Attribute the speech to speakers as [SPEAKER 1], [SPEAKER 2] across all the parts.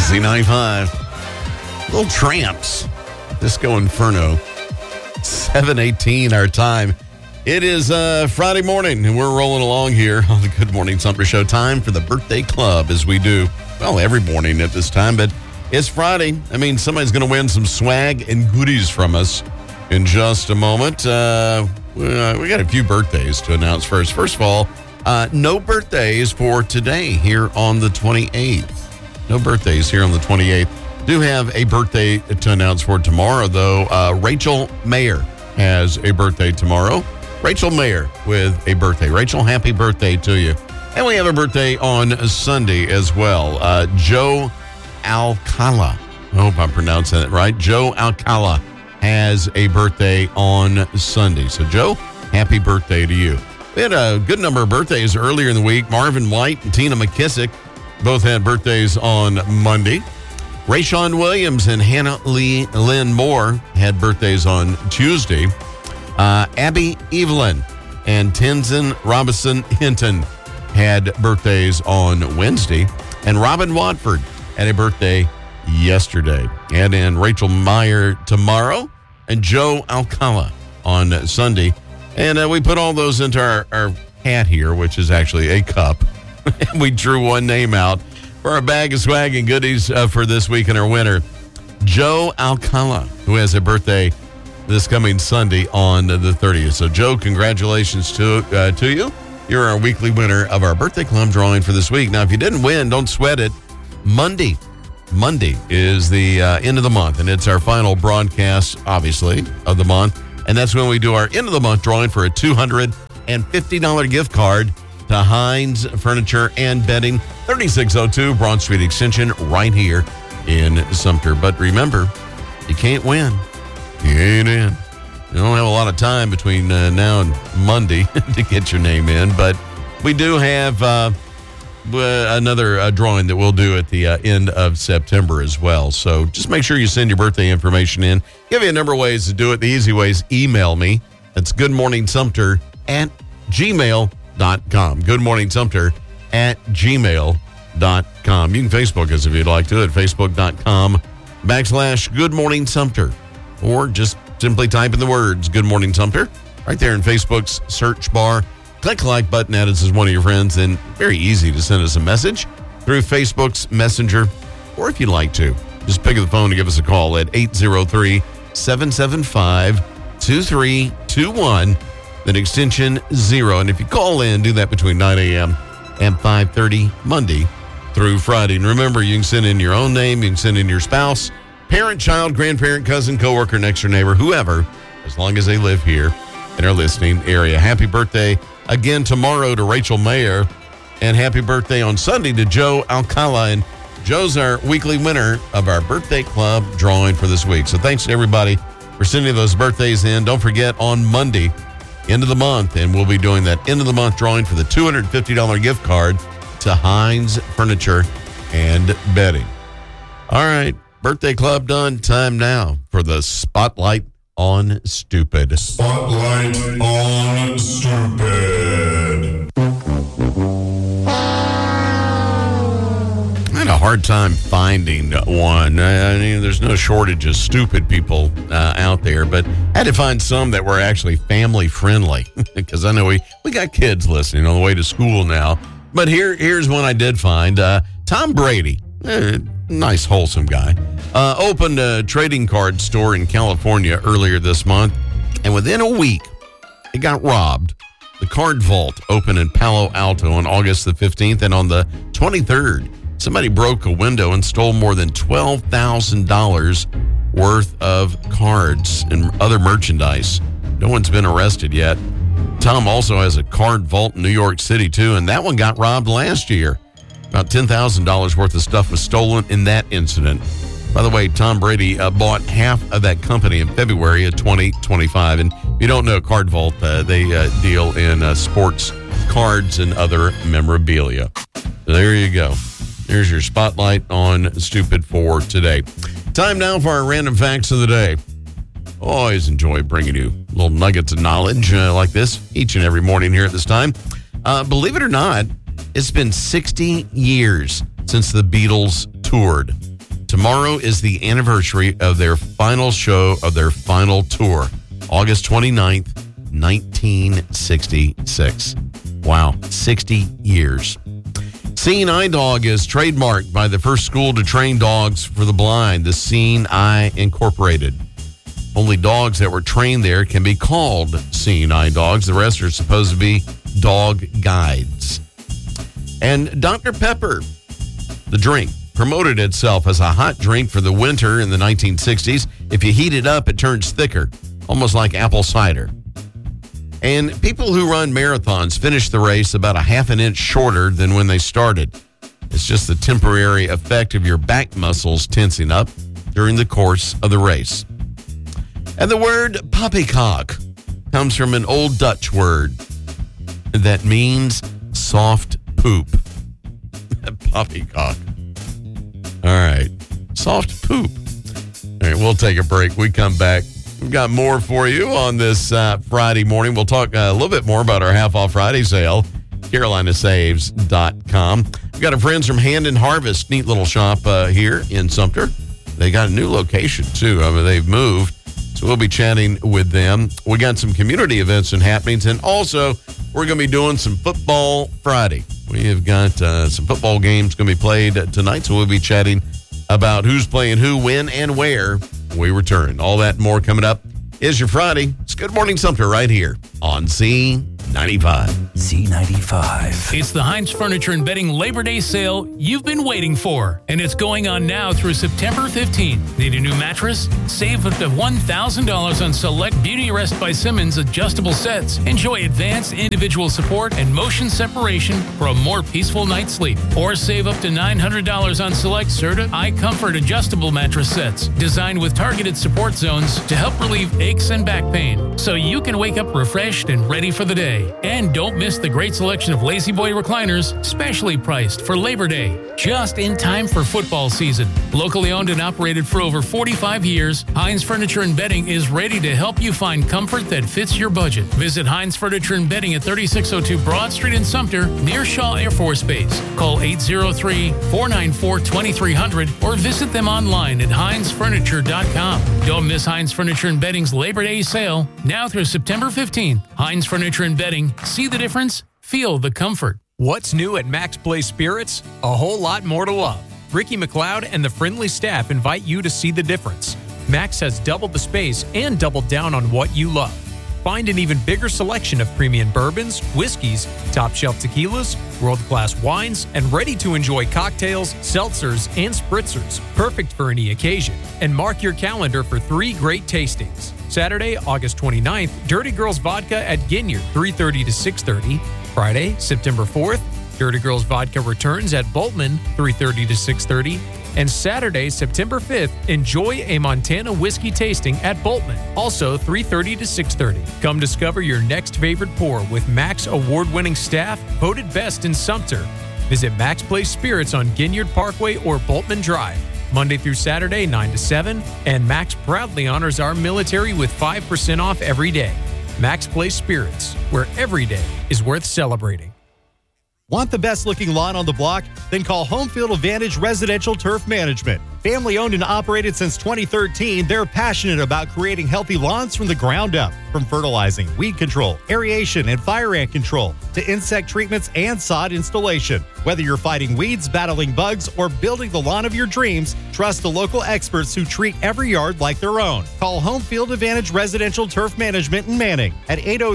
[SPEAKER 1] Z95. Little Tramps. Disco Inferno. 7:18 our time. It is Friday morning, and we're rolling along here on the Good Morning Sumter Show. Time for the birthday club, as we do, well, every morning at this time. But it's Friday. I mean, somebody's going to win some swag and goodies from us in just a moment. We got a few birthdays to announce first. First of all, no birthdays for today here on the 28th. No birthdays here on the 28th. Do have a birthday to announce for tomorrow, though. Rachel Mayer has a birthday tomorrow. Rachel Mayer with a birthday. Rachel, happy birthday to you. And we have a birthday on Sunday as well. Joe Alcala. I hope I'm pronouncing it right. Joe Alcala has a birthday on Sunday. So, Joe, happy birthday to you. We had a good number of birthdays earlier in the week. Marvin White and Tina McKissick both had birthdays on Monday. Rayshawn Williams and Hannah Lynn Moore had birthdays on Tuesday. Abby Evelyn and Tenzin Robinson Hinton had birthdays on Wednesday. And Robin Watford had a birthday yesterday. And then Rachel Meyer tomorrow and Joe Alcala on Sunday. And we put all those into our hat here, which is actually a cup. And we drew one name out for our bag of swag and goodies for this week in our winner. Joe Alcala, who has a birthday this coming Sunday on the 30th. So, Joe, congratulations to you. You're our weekly winner of our birthday club drawing for this week. Now, if you didn't win, don't sweat it. Monday is the end of the month, and it's our final broadcast, obviously, of the month. And that's when we do our end of the month drawing for a $250 gift card to Heinz Furniture and Bedding, 3602 Broad Street Extension, right here in Sumter. But remember, you can't win. You ain't in. You don't have a lot of time between now and Monday to get your name in, but we do have another drawing that we'll do at the end of September as well. So just make sure you send your birthday information in. Give you a number of ways to do it. The easy way is email me. That's goodmorningsumter@gmail.com. goodmorningsumter@gmail.com. You can Facebook us if you'd like to at facebook.com/goodmorningsumter. Or just simply type in the words Good Morning Sumter right there in Facebook's search bar. Click the like button, add us as one of your friends, and very easy to send us a message through Facebook's Messenger. Or if you'd like to, just pick up the phone and give us a call at 803-775-2321, then extension 0. And if you call in, do that between 9 a.m. and 5:30 Monday through Friday. And remember, you can send in your own name, you can send in your spouse, parent, child, grandparent, cousin, coworker, next door neighbor, whoever, as long as they live here in our listening area. Happy birthday again tomorrow to Rachel Mayer, and happy birthday on Sunday to Joe Alcala. And Joe's our weekly winner of our birthday club drawing for this week. So thanks to everybody for sending those birthdays in. Don't forget, on Monday, end of the month, and we'll be doing that end of the month drawing for the $250 gift card to Heinz Furniture and Bedding. All right. Birthday club done. Time now for the Spotlight on Stupid.
[SPEAKER 2] Spotlight on Stupid.
[SPEAKER 1] I had a hard time finding one. I mean, there's no shortage of stupid people out there, but I had to find some that were actually family friendly because I know we got kids listening on the way to school now. But here's one I did find. Tom Brady. Nice, wholesome guy. Opened a trading card store in California earlier this month, and within a week, it got robbed. The card vault opened in Palo Alto on August the 15th, and on the 23rd, somebody broke a window and stole more than $12,000 worth of cards and other merchandise. No one's been arrested yet. Tom also has a card vault in New York City, too, and that one got robbed last year. About $10,000 worth of stuff was stolen in that incident. By the way, Tom Brady bought half of that company in February of 2025. And if you don't know Card Vault, they deal in sports cards and other memorabilia. So there you go. There's your Spotlight on Stupid for today. Time now for our random facts of the day. Always enjoy bringing you little nuggets of knowledge like this each and every morning here at this time. Believe it or not, it's been 60 years since the Beatles toured. Tomorrow is the anniversary of their final show of their final tour, August 29th, 1966. Wow, 60 years. Seeing Eye Dog is trademarked by the first school to train dogs for the blind, the Seeing Eye Incorporated. Only dogs that were trained there can be called Seeing Eye Dogs. The rest are supposed to be dog guides. And Dr. Pepper, the drink, promoted itself as a hot drink for the winter in the 1960s. If you heat it up, it turns thicker, almost like apple cider. And people who run marathons finish the race about a half an inch shorter than when they started. It's just the temporary effect of your back muscles tensing up during the course of the race. And the word poppycock comes from an old Dutch word that means soft poop. Poppycock. All right. Soft poop. All right, we'll take a break. We come back. We've got more for you on this Friday morning. We'll talk a little bit more about our half-off Friday sale, CarolinaSaves.com. We've got our friends from Hand and Harvest, neat little shop here in Sumter. They got a new location, too. I mean, they've moved, so we'll be chatting with them. We got some community events and happenings, and also we're going to be doing some Football Friday. We have got some football games going to be played tonight, so we'll be chatting about who's playing who, when, and where we return. All that and more coming up is your Friday. It's Good Morning Sumter right here on C95.
[SPEAKER 3] C95.
[SPEAKER 4] It's the Heinz Furniture and Bedding Labor Day sale you've been waiting for, and it's going on now through September 15th. Need a new mattress? Save up to $1,000 on select Beauty Rest by Simmons adjustable sets. Enjoy advanced individual support and motion separation for a more peaceful night's sleep. Or save up to $900 on select Serta Eye Comfort adjustable mattress sets, designed with targeted support zones to help relieve aches and back pain, so you can wake up refreshed and ready for the day. And don't miss the great selection of Lazy Boy recliners, specially priced for Labor Day, just in time for football season. Locally owned and operated for over 45 years, Heinz Furniture and Bedding is ready to help you find comfort that fits your budget. Visit Heinz Furniture and Bedding at 3602 Broad Street in Sumter, near Shaw Air Force Base. Call 803-494-2300 or visit them online at heinzfurniture.com. Don't miss Heinz Furniture and Bedding's Labor Day sale, now through September 15th. Heinz Furniture and Bedding. See the difference, feel the comfort.
[SPEAKER 5] What's new at Max Place Spirits? A whole lot more to love. Ricky McLeod and the friendly staff invite you to see the difference. Max has doubled the space and doubled down on what you love. Find an even bigger selection of premium bourbons, whiskeys, top-shelf tequilas, world-class wines, and ready-to-enjoy cocktails, seltzers, and spritzers, perfect for any occasion. And mark your calendar for 3 great tastings. Saturday, August 29th, Dirty Girls Vodka at Ginyard, 3:30 to 6:30. Friday, September 4th, Dirty Girls Vodka returns at Boltman, 3:30 to 6:30. And Saturday, September 5th, enjoy a Montana whiskey tasting at Boltman, also 3:30 to 6:30. Come discover your next favorite pour with Max award-winning staff, voted best in Sumter. Visit Max Place Spirits on Ginyard Parkway or Boltman Drive, Monday through Saturday, 9 to 7. And Max proudly honors our military with 5% off every day. Max Place Spirits, where every day is worth celebrating.
[SPEAKER 6] Want the best looking lawn on the block? Then call Homefield Advantage Residential Turf Management. Family owned and operated since 2013, they're passionate about creating healthy lawns from the ground up. From fertilizing, weed control, aeration, and fire ant control, to insect treatments and sod installation. Whether you're fighting weeds, battling bugs, or building the lawn of your dreams, trust the local experts who treat every yard like their own. Call Homefield Advantage Residential Turf Management in Manning at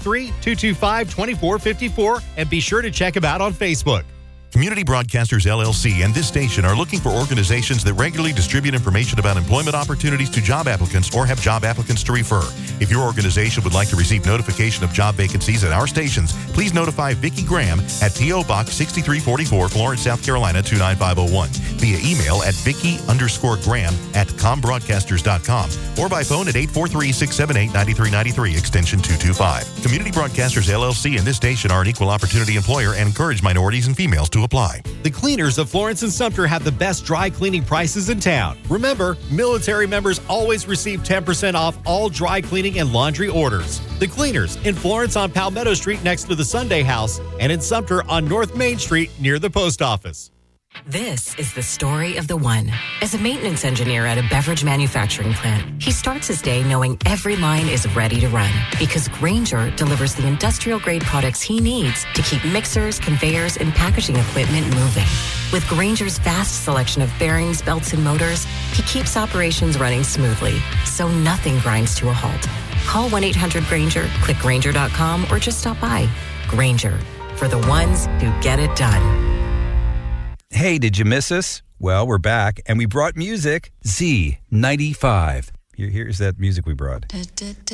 [SPEAKER 6] 803-225-2454, and be sure to check them out on Facebook.
[SPEAKER 7] Community Broadcasters LLC and this station are looking for organizations that regularly distribute information about employment opportunities to job applicants or have job applicants to refer. If your organization would like to receive notification of job vacancies at our stations, please notify Vicki Graham at P.O. Box 6344, Florence, South Carolina 29501, via email at Vicki_Graham at combroadcasters.com or by phone at 843-678-9393, extension 225. Community Broadcasters LLC and this station are an equal opportunity employer and encourage minorities and females to apply.
[SPEAKER 6] The Cleaners of Florence and Sumter have the best dry cleaning prices in town. Remember, military members always receive 10% off all dry cleaning and laundry orders. The Cleaners in Florence on Palmetto Street next to the Sunday House, and in Sumter on North Main Street near the post office.
[SPEAKER 8] This is the story of the one. As a maintenance engineer at a beverage manufacturing plant, he starts his day knowing every line is ready to run because Grainger delivers the industrial-grade products he needs to keep mixers, conveyors, and packaging equipment moving. With Grainger's vast selection of bearings, belts, and motors, he keeps operations running smoothly, so nothing grinds to a halt. Call 1-800-GRAINGER, click Grainger.com, or just stop by. Grainger, for the ones who get it done.
[SPEAKER 3] Hey, did you miss us? Well, we're back, and we brought music. Z95. Here's that music we brought.